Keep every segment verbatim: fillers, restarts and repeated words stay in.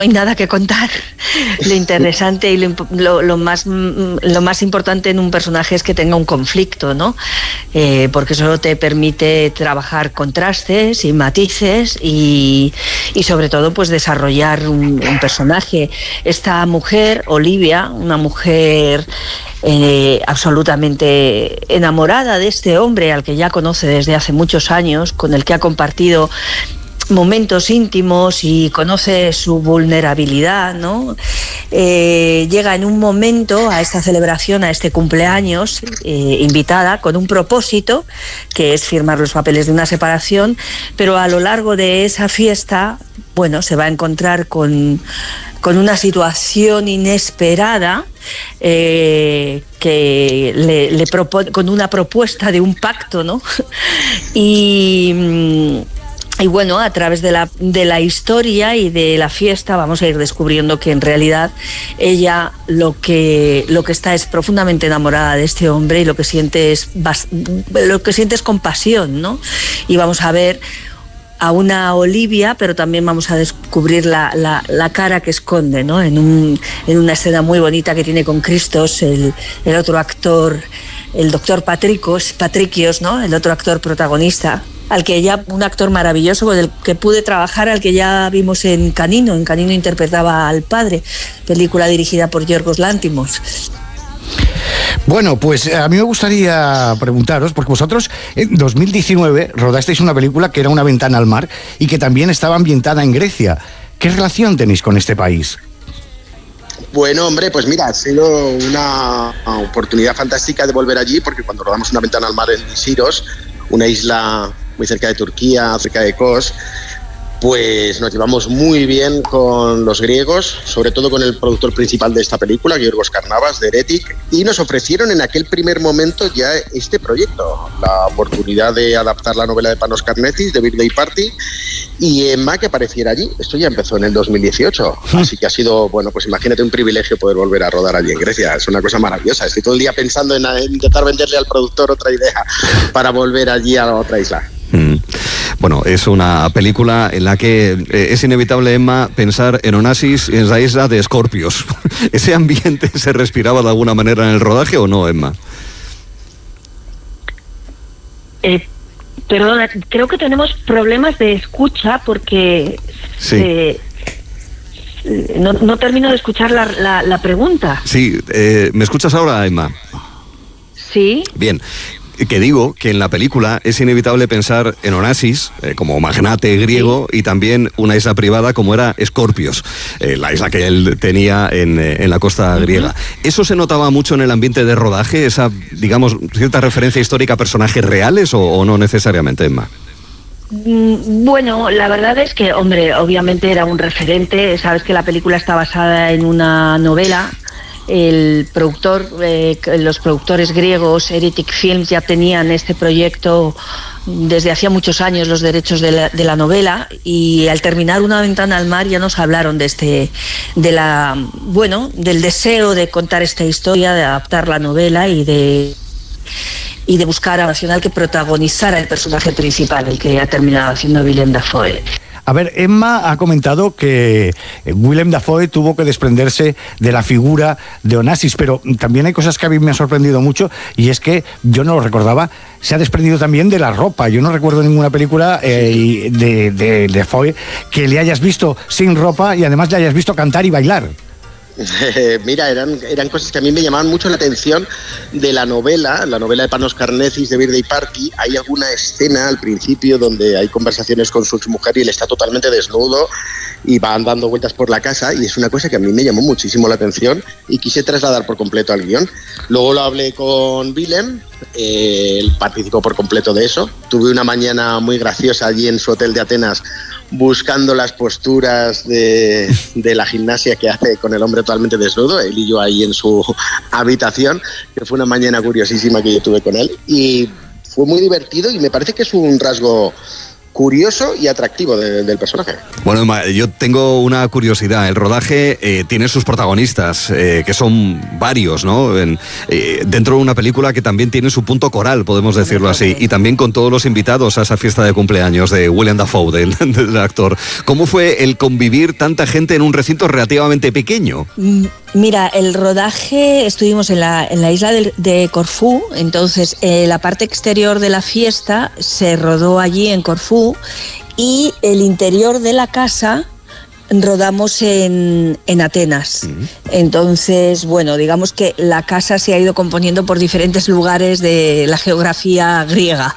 hay nada que contar. Lo interesante y lo, lo, lo, más, lo más importante en un personaje es que tenga un conflicto, ¿no? Eh, porque eso te permite trabajar contrastes y matices y, y sobre todo pues desarrollar un, un personaje. Esta mujer, Olivia, una mujer eh, absolutamente enamorada de este hombre al que ya conoce desde hace muchos años, con el que ha compartido momentos íntimos y conoce su vulnerabilidad, ¿no? Eh, llega en un momento a esta celebración, a este cumpleaños, eh, invitada con un propósito, que es firmar los papeles de una separación, pero a lo largo de esa fiesta, bueno, se va a encontrar con, con una situación inesperada, eh, que le, le propone, con una propuesta de un pacto, ¿no? y... Y bueno, a través de la, de la historia y de la fiesta vamos a ir descubriendo que en realidad ella lo que, lo que está es profundamente enamorada de este hombre y lo que siente es, lo que siente es compasión, ¿no? Y vamos a ver a una Olivia, pero también vamos a descubrir la, la, la cara que esconde, ¿no? En, un, en una escena muy bonita que tiene con Christos, el, el otro actor, el doctor Patricos, Patricios, ¿no? El otro actor protagonista, al que ya, un actor maravilloso con el que pude trabajar, al que ya vimos en Canino. En Canino interpretaba al padre, película dirigida por Yorgos Lanthimos. Bueno, pues a mí me gustaría preguntaros, porque vosotros en dos mil diecinueve rodasteis una película que era Una ventana al mar y que también estaba ambientada en Grecia. ¿Qué relación tenéis con este país? Bueno, hombre, pues mira, ha sido una oportunidad fantástica de volver allí, porque cuando rodamos Una ventana al mar en Siros, una isla muy cerca de Turquía, cerca de Kos, pues nos llevamos muy bien con los griegos, sobre todo con el productor principal de esta película, Giorgos Karnavas, de Heretic, y nos ofrecieron en aquel primer momento ya este proyecto, la oportunidad de adaptar la novela de Panos Karnetis, de Birthday Party, y Emma que apareciera allí. Esto ya empezó en el dos mil dieciocho, así que ha sido, bueno, pues imagínate un privilegio poder volver a rodar allí en Grecia. Es una cosa maravillosa. Estoy todo el día pensando en, en intentar venderle al productor otra idea para volver allí a otra isla. Mm. Bueno, es una película en la que eh, es inevitable, Emma, pensar en Onassis y en la isla de Escorpios. ¿Ese ambiente se respiraba de alguna manera en el rodaje o no, Emma? Eh, perdona, creo que tenemos problemas de escucha porque sí. eh, no, no termino de escuchar la, la, la pregunta. Sí, eh, ¿me escuchas ahora, Emma? Sí. Bien. Que digo que en la película es inevitable pensar en Onassis, eh, como magnate griego, sí, y también una isla privada como era Escorpios, eh, la isla que él tenía en, eh, en la costa uh-huh. griega. ¿Eso se notaba mucho en el ambiente de rodaje, esa, digamos, cierta referencia histórica a personajes reales o, o no necesariamente, Emma? Bueno, la verdad es que, hombre, obviamente era un referente. Sabes que la película está basada en una novela. El productor, eh, los productores griegos, Heretic Films, ya tenían este proyecto desde hacía muchos años, los derechos de la, de la novela, y al terminar Una ventana al mar ya nos hablaron de este, de la, bueno, del deseo de contar esta historia, de adaptar la novela y de y de buscar a Nacional que protagonizara el personaje principal, el que ha terminado haciendo Willem Dafoe. A ver, Emma ha comentado que Willem Dafoe tuvo que desprenderse de la figura de Onassis, pero también hay cosas que a mí me han sorprendido mucho, y es que yo no lo recordaba, se ha desprendido también de la ropa. Yo no recuerdo ninguna película eh, de, de, de Dafoe que le hayas visto sin ropa y además le hayas visto cantar y bailar. Eh, mira, eran, eran cosas que a mí me llamaban mucho la atención de la novela, la novela de Panos Karnetis, de Birthday Party. Hay alguna escena al principio donde hay conversaciones con su mujer y él está totalmente desnudo y van dando vueltas por la casa, y es una cosa que a mí me llamó muchísimo la atención y quise trasladar por completo al guión. Luego lo hablé con Willem, eh, él participó por completo de eso. Tuve una mañana muy graciosa allí en su hotel de Atenas buscando las posturas de, de la gimnasia que hace con el hombre totalmente desnudo, él y yo ahí en su habitación, que fue una mañana curiosísima que yo tuve con él, y fue muy divertido, y me parece que es un rasgo curioso y atractivo de, del personaje. Bueno, Emma, yo tengo una curiosidad. El rodaje eh, tiene sus protagonistas, eh, que son varios, ¿no? En, eh, dentro de una película que también tiene su punto coral, podemos decirlo así, y también con todos los invitados a esa fiesta de cumpleaños de Willem Dafoe, del, del actor. ¿Cómo fue el convivir tanta gente en un recinto relativamente pequeño? Mira, el rodaje, estuvimos en la, en la isla de, de Corfú, entonces eh, la parte exterior de la fiesta se rodó allí en Corfú, y el interior de la casa rodamos en, en Atenas. Uh-huh. Entonces, bueno, digamos que la casa se ha ido componiendo por diferentes lugares de la geografía griega,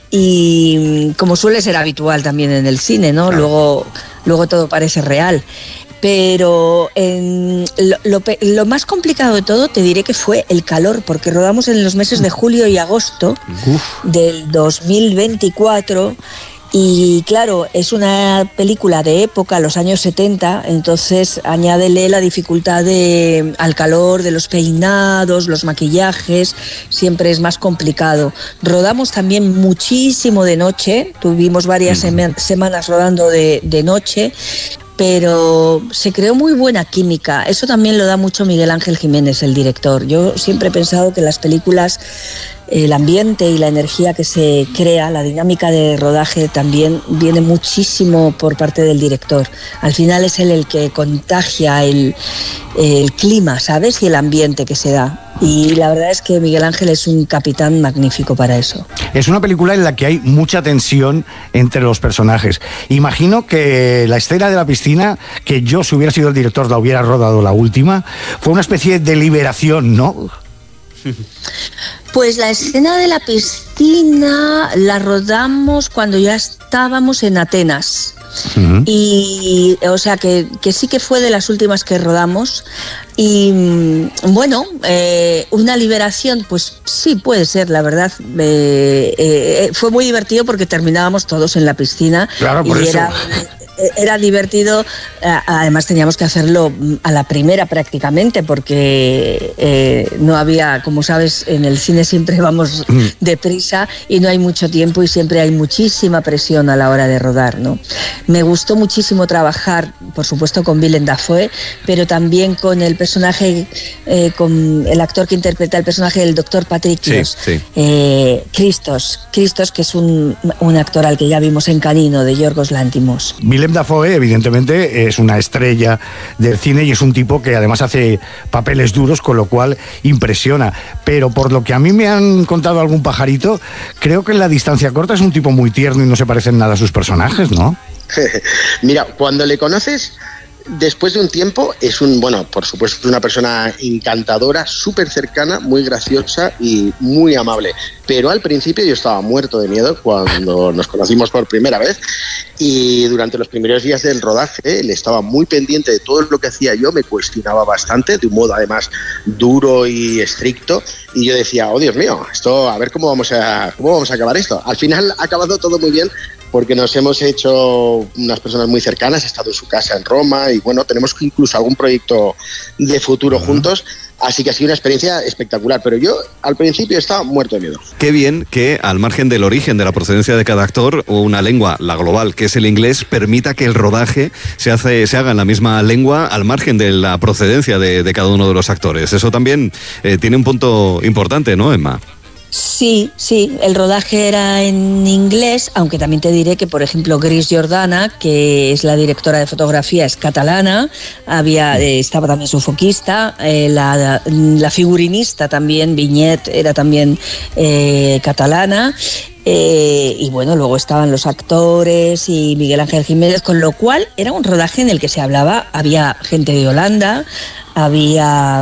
y como suele ser habitual también en el cine, ¿no? Claro. Luego, luego todo parece real. Pero en lo, lo, lo más complicado de todo te diré que fue el calor, porque rodamos en los meses de julio y agosto Uf. del dos mil veinticuatro. Y claro, es una película de época, los años setenta, entonces añádele la dificultad de, al calor de los peinados, los maquillajes, siempre es más complicado. Rodamos también muchísimo de noche, tuvimos varias sema- semanas rodando de, de noche, pero se creó muy buena química. Eso también lo da mucho Miguel Ángel Jiménez, el director. Yo siempre he pensado que las películas, el ambiente y la energía que se crea, la dinámica de rodaje también viene muchísimo por parte del director. Al final es él el que contagia el, el clima, ¿sabes? Y el ambiente que se da. Y la verdad es que Miguel Ángel es un capitán magnífico para eso. Es una película en la que hay mucha tensión entre los personajes. Imagino que la escena de la piscina, que yo, si hubiera sido el director, la hubiera rodado la última, fue una especie de liberación, ¿no? Pues la escena de la piscina la rodamos cuando ya estábamos en Atenas. Uh-huh. Y o sea que, que sí que fue de las últimas que rodamos. Y bueno, eh, una liberación, pues sí puede ser, la verdad. Eh, eh, fue muy divertido porque terminábamos todos en la piscina. Claro, por y eso. Era, era divertido. Además teníamos que hacerlo a la primera prácticamente, porque eh, no había, como sabes, en el cine siempre vamos mm. deprisa y no hay mucho tiempo y siempre hay muchísima presión a la hora de rodar, ¿no? Me gustó muchísimo trabajar, por supuesto, con Willem Dafoe, pero también con el personaje, eh, con el actor que interpreta el personaje del doctor Patricios, sí, sí. eh, Christos, Christos, que es un, un actor al que ya vimos en Canino, de Yorgos Lanthimos. Willem Dafoe, evidentemente, es una estrella del cine y es un tipo que además hace papeles duros, con lo cual impresiona. Pero por lo que a mí me han contado algún pajarito, creo que en la distancia corta es un tipo muy tierno y no se parecen nada a sus personajes, ¿no? Mira, cuando le conoces, después de un tiempo, es un, bueno, por supuesto, es una persona encantadora, súper cercana, muy graciosa y muy amable. Pero al principio yo estaba muerto de miedo cuando nos conocimos por primera vez, y durante los primeros días del rodaje él estaba muy pendiente de todo lo que hacía yo, me cuestionaba bastante, de un modo además duro y estricto, y yo decía, oh Dios mío, esto, a ver cómo vamos a, cómo vamos a acabar esto. Al final ha acabado todo muy bien, porque nos hemos hecho unas personas muy cercanas, he estado en su casa en Roma y bueno, tenemos incluso algún proyecto de futuro uh-huh. juntos, así que ha sido una experiencia espectacular, pero yo al principio estaba muerto de miedo. Qué bien que al margen del origen, de la procedencia de cada actor, o una lengua, la global, que es el inglés, permita que el rodaje se, hace, se haga en la misma lengua al margen de la procedencia de, de cada uno de los actores. Eso también eh, tiene un punto importante, ¿no, Emma? Sí, sí, el rodaje era en inglés, aunque también te diré que, por ejemplo, Gris Jordana, que es la directora de fotografía, es catalana, había, eh, estaba también su foquista, eh, la, la figurinista también, Viñet, era también eh, catalana. Eh, y bueno, luego estaban los actores y Miguel Ángel Jiménez, con lo cual era un rodaje en el que se hablaba, había gente de Holanda, había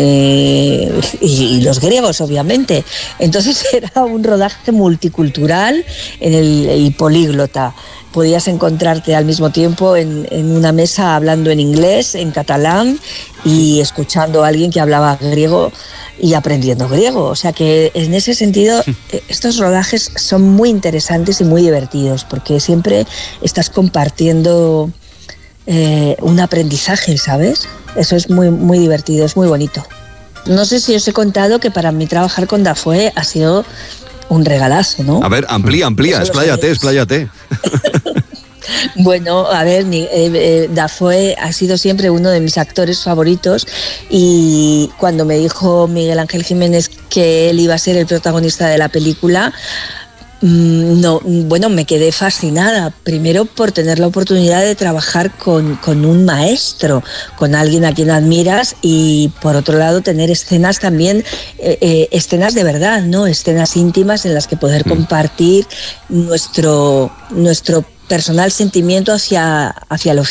eh, y, y los griegos, obviamente. Entonces era un rodaje multicultural en el, y políglota. Podías encontrarte al mismo tiempo en, en una mesa hablando en inglés, en catalán, y escuchando a alguien que hablaba griego y aprendiendo griego. O sea que en ese sentido estos rodajes son muy interesantes y muy divertidos, porque siempre estás compartiendo eh, un aprendizaje, ¿sabes? Eso es muy, muy divertido, es muy bonito. No sé si os he contado que para mí trabajar con Dafoe ha sido un regalazo, ¿no? A ver, amplía, amplía, expláyate, expláyate. Bueno, a ver, eh, eh, Dafoe ha sido siempre uno de mis actores favoritos y cuando me dijo Miguel Ángel Jiménez que él iba a ser el protagonista de la película, no, bueno, me quedé fascinada, primero por tener la oportunidad de trabajar con, con un maestro, con alguien a quien admiras, y por otro lado tener escenas también, eh, eh, escenas de verdad, ¿no? Escenas íntimas en las que poder compartir nuestro, nuestro personal sentimiento hacia, hacia los